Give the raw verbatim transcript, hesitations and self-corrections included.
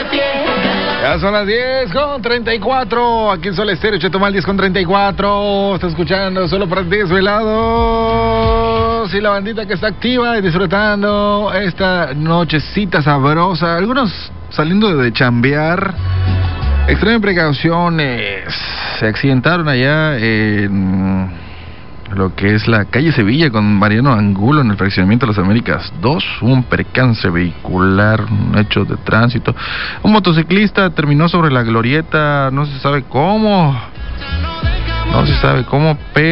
Ya son las diez con treinta y cuatro. Aquí en Sol Estéreo, Chetumal, diez con treinta y cuatro. Está escuchando solo para desvelados. Y la bandita que está activa y disfrutando esta nochecita sabrosa. Algunos saliendo de chambear. Extremen precauciones. Se accidentaron allá en lo que es la calle Sevilla con Mariano Angulo en el fraccionamiento de las Américas dos. Hubo un percance vehicular, un hecho de tránsito. Un motociclista terminó sobre la glorieta, no se sabe cómo. No se sabe cómo, pero